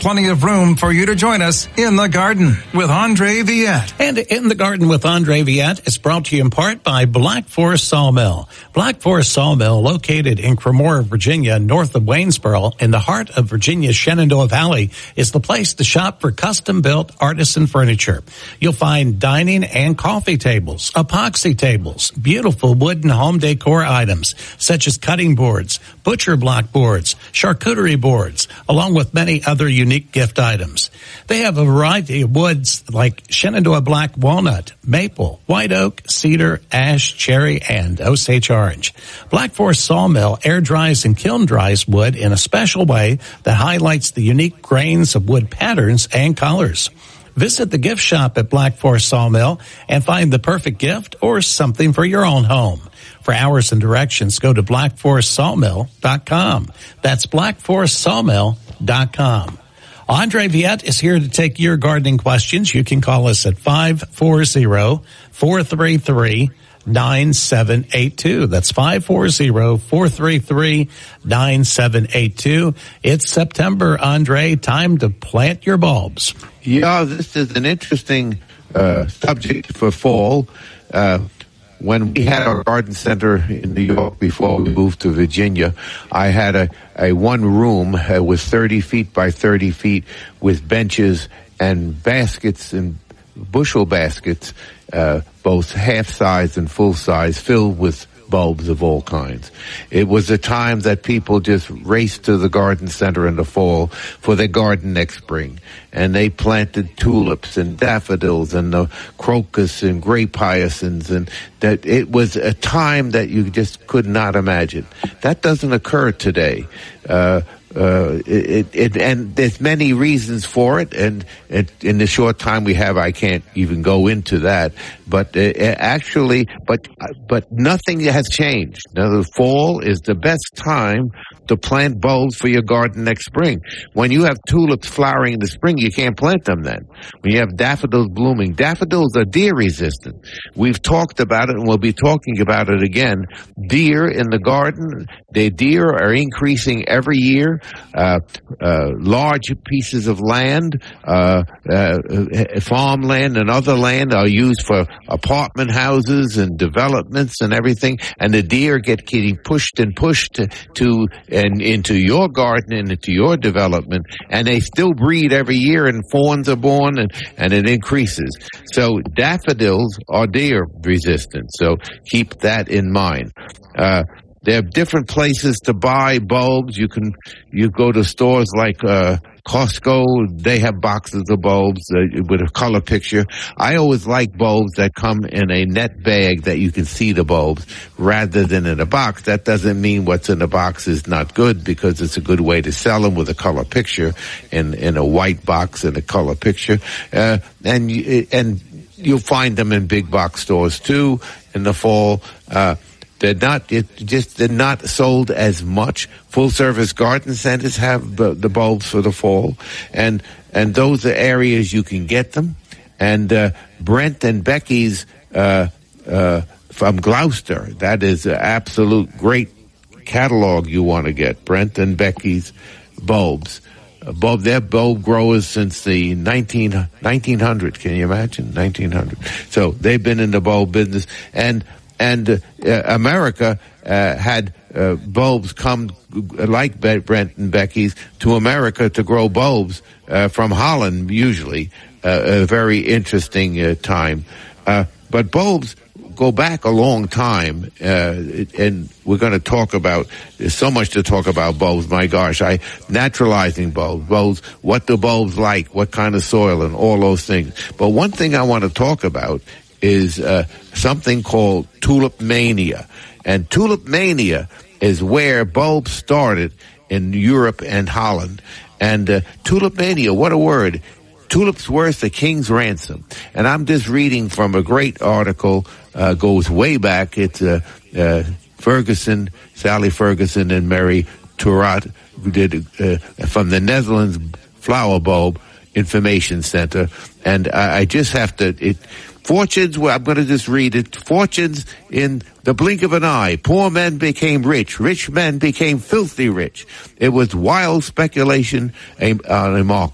plenty of room for you to join us in the garden with Andre Viette. And In the Garden with Andre Viette is brought to you in part by Black Forest Sawmill. Black Forest Sawmill, located in Cremora, Virginia, north of Waynesboro, in the heart of Virginia's Shenandoah Valley, is the place to shop for custom-built artisan furniture. You'll find dining and coffee tables, epoxy tables, beautiful wooden home decor items, such as cutting boards, butcher block boards, charcuterie boards, along with many other unique gift items. They have a variety of woods like Shenandoah black walnut, maple, white oak, cedar, ash, cherry, and Osage orange. Black Forest Sawmill air dries and kiln dries wood in a special way that highlights the unique grains of wood patterns and colors. Visit the gift shop at Black Forest Sawmill and find the perfect gift or something for your own home. For hours and directions, go to blackforestsawmill.com. That's blackforestsawmill.com. Andre Viette is here to take your gardening questions. You can call us at 540-433-9782. That's 540-433-9782. It's September, Andre. Time to plant your bulbs. Yeah, this is an interesting subject for fall. When we had our garden center in New York before we moved to Virginia, I had a one room with 30 feet by 30 feet with benches and baskets and bushel baskets, both half size and full size, filled with bulbs of all kinds. It was a time that people just raced to the garden center in the fall for their garden next spring. And they planted tulips and daffodils and the crocus and grape hyacinths, and that it was a time that you just could not imagine. That doesn't occur today. And there's many reasons for it, and in the short time we have, I can't even go into that. But but nothing has changed. Now, the fall is the best time to plant bulbs for your garden next spring. When you have tulips flowering in the spring, you can't plant them then. When you have daffodils blooming, daffodils are deer resistant. We've talked about it, and we'll be talking about it again. Deer in the garden, the deer are increasing every year. Large pieces of land, farmland and other land are used for apartment houses and developments and everything, and the deer get getting pushed into your garden and into your development, and they still breed every year, and fawns are born, and it increases. So daffodils are deer resistant, so keep that in mind. There are different places to buy bulbs. You go to stores like Costco. They have boxes of bulbs with a color picture. I always like bulbs that come in a net bag that you can see the bulbs rather than in a box. That doesn't mean what's in the box is not good, because it's a good way to sell them with a color picture in a white box and a color picture. And you'll find them in big box stores too in the fall. They're not sold as much. Full service garden centers have the bulbs for the fall, and those are areas you can get them. And Brent and Becky's from Gloucester, that is an absolute great catalog you want to get. Brent and Becky's bulbs. They're bulb growers since the 1900. Can you imagine? 1900. So they've been in the bulb business, and America had bulbs come like Brent and Becky's to America to grow bulbs from Holland, usually. A very interesting time. But bulbs go back a long time, and we're going to talk about, there's so much to talk about bulbs, my gosh. Naturalizing bulbs, what the bulbs like, what kind of soil, and all those things. But one thing I want to talk about is something called tulip mania. And tulip mania is where bulbs started in Europe and Holland. And tulip mania, what a word. Tulips worth a king's ransom. And I'm just reading from a great article, goes way back. It's Ferguson, Sally Ferguson and Mary Turat did from the Netherlands Flower Bulb Information Center. And I just have to... Fortunes, well, I'm going to just read it. Fortunes in the blink of an eye. Poor men became rich. Rich men became filthy rich. It was wild speculation on a